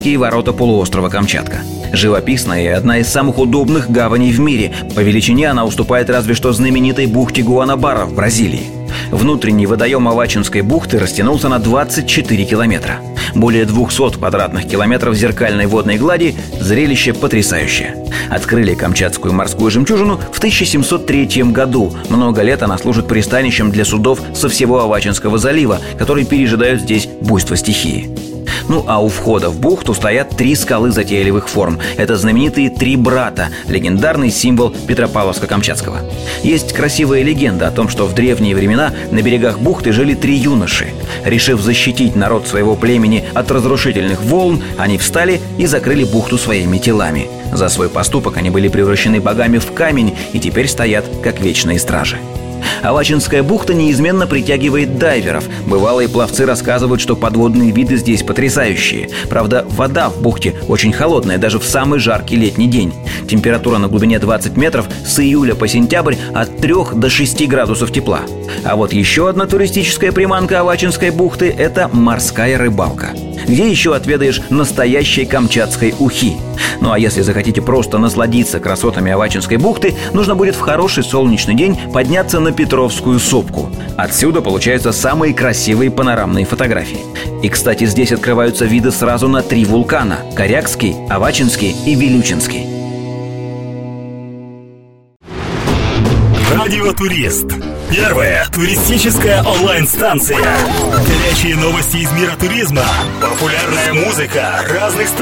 ворота полуострова Камчатка. Живописная и одна из самых удобных гаваней в мире. По величине она уступает разве что знаменитой бухте Гуанабара в Бразилии. Внутренний водоем Авачинской бухты растянулся на 24 километра. Более 200 квадратных километров зеркальной водной глади – зрелище потрясающее. Открыли камчатскую морскую жемчужину в 1703 году. Много лет она служит пристанищем для судов со всего Авачинского залива, которые пережидают здесь буйство стихии. Ну а у входа в бухту стоят 3 скалы затейливых форм. Это знаменитые 3 брата, легендарный символ Петропавловска-Камчатского. Есть красивая легенда о том, что в древние времена на берегах бухты жили 3 юноши. Решив защитить народ своего племени от разрушительных волн, они встали и закрыли бухту своими телами. За свой поступок они были превращены богами в камень и теперь стоят как вечные стражи. Авачинская бухта неизменно притягивает дайверов. Бывалые пловцы рассказывают, что подводные виды здесь потрясающие. Правда, вода в бухте очень холодная, даже в самый жаркий летний день. Температура на глубине 20 метров с июля по сентябрь от 3 до 6 градусов тепла. А вот еще одна туристическая приманка Авачинской бухты – это морская рыбалка. Где еще отведаешь настоящей камчатской ухи? Ну а если захотите просто насладиться красотами Авачинской бухты, нужно будет в хороший солнечный день подняться на Петровскую сопку. Отсюда получаются самые красивые панорамные фотографии. И, кстати, здесь открываются виды сразу на 3 вулкана – Корякский, Авачинский и Вилючинский. Радио Турист. Первая туристическая онлайн-станция. Горячие новости из мира туризма. Популярная музыка разных стран.